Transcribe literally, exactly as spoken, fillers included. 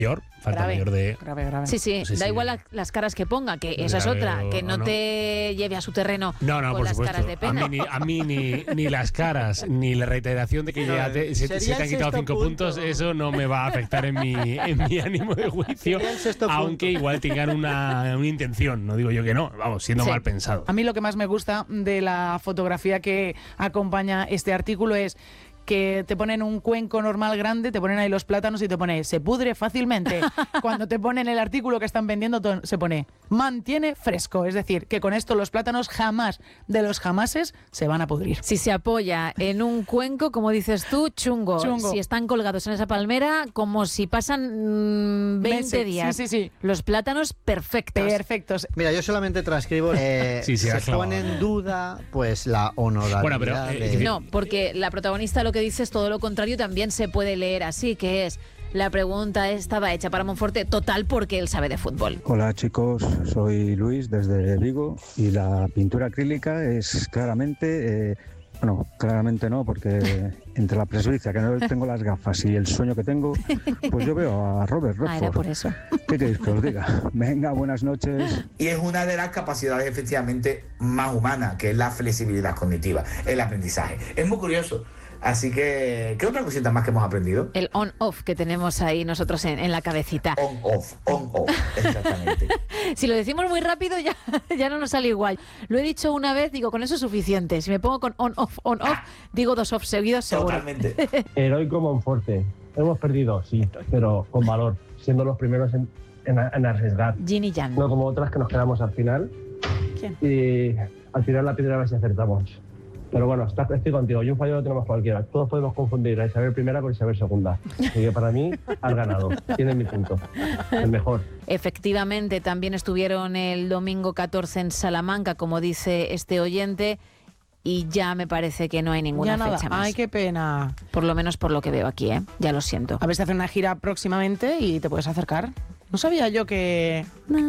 mayor, falta grave, mayor de... Grave, grave. Sí, sí, No sé da si- igual la- las caras que ponga, que esa es Grave otra, que o no, no. te lleve a su terreno No, no, con por las supuesto. caras de pena. A mí, ni, a mí ni, ni las caras, ni la reiteración de que No, ya te- se, sería se te el han quitado sexto cinco punto. puntos, eso no me va a afectar en mi, en mi ánimo de juicio, Sería el sexto aunque punto. igual tengan una, una intención, no digo yo que no, vamos, siendo Sí. mal pensado. A mí lo que más me gusta de la fotografía que acompaña este artículo es que te ponen un cuenco normal grande, te ponen ahí los plátanos y te pone se pudre fácilmente. Cuando te ponen el artículo que están vendiendo to- se pone mantiene fresco, es decir, que con esto los plátanos jamás de los jamases se van a pudrir. Si se apoya en un cuenco, como dices tú, chungo. Chungo. Si están colgados en esa palmera, como si pasan mm, veinte Meses. días. Sí, sí, sí. Los plátanos perfectos. Perfectos. Mira, yo solamente transcribo. Eh, Sí, sí, se has clavado, pone en ¿eh? duda, pues, la honorabilidad. Bueno, pero, eh, de- que- No, porque la protagonista lo que dice es todo lo contrario, también se puede leer así, que es la pregunta estaba hecha para Monforte, total, porque él sabe de fútbol. Hola chicos, soy Luis desde Vigo y la pintura acrílica es claramente, eh, bueno, claramente no, porque entre la presbicia, que no tengo las gafas, y el sueño que tengo, pues yo veo a Robert Ah, era por Redford. eso. ¿Qué queréis que os diga? Venga, buenas noches. Y es una de las capacidades efectivamente más humanas, que es la flexibilidad cognitiva, el aprendizaje. Es muy curioso. Así que, ¿qué otra cosita más que hemos aprendido? El on-off que tenemos ahí nosotros en, en la cabecita. On-off, on-off, exactamente. Si lo decimos muy rápido ya, ya no nos sale igual. Lo he dicho una vez, digo, con eso es suficiente. Si me pongo con on-off, on-off, digo dos off seguidos seguro. Totalmente. Heroico Monforte. Hemos perdido, sí, pero con valor, siendo los primeros en, en, en arriesgar. Yin y Yang. No como otras que nos quedamos al final. ¿Quién? Y al final la piedra a ver si acertamos. Pero bueno, está- estoy contigo. Y un fallo lo tenemos cualquiera. Todos podemos confundir a Isabel primera con Isabel segunda. Así que para mí, has ganado. Tienes mi punto. El mejor. Efectivamente, también estuvieron el domingo catorce en Salamanca, como dice este oyente, y ya me parece que no hay ninguna Ya nada. fecha más. Ay, qué pena. Por lo menos por lo que veo aquí, ¿eh? Ya lo siento. A ver si hacen una gira próximamente y te puedes acercar. No sabía yo que...